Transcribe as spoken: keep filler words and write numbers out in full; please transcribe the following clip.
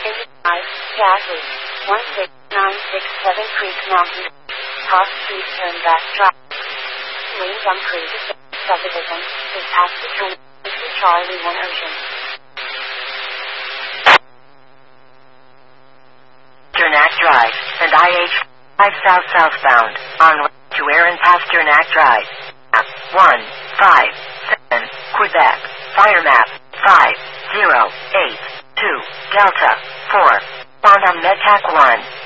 Gas leak. one six nine six seven Creek Mountain. Cross Street Turnback Drive. Lane Jump Creek Subdivision is past the turn to Charlie one Ocean. Pasternak Drive and I H five South southbound on to Aaron Pasternak Drive. one five seven Quebec. Fire map five zero eight two Delta four. Found on Medtac one.